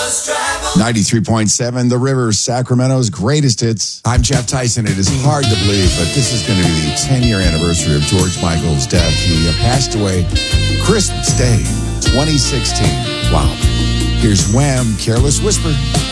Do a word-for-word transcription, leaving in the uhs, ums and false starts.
ninety-three point seven, The River, Sacramento's greatest hits. I'm Jeff Tyson. It is hard to believe, but this is going to be the ten-year anniversary of George Michael's death. He passed away Christmas Day, twenty sixteen. Wow. Here's Wham! Careless Whisper.